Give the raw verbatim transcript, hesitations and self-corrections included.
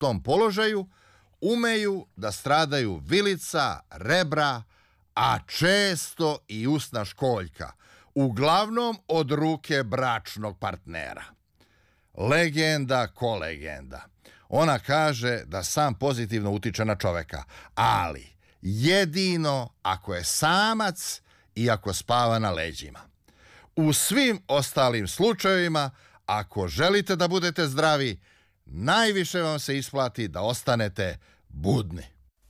tom položaju umeju da stradaju vilica, rebra, a često i usna školjka, uglavnom od ruke bračnog partnera. Legenda ko legenda. Ona kaže da san pozitivno utiče na čoveka, ali jedino ako je samac i ako spava na leđima. U svim ostalim slučajevima, ako želite da budete zdravi, najviše vam se isplati da ostanete budni.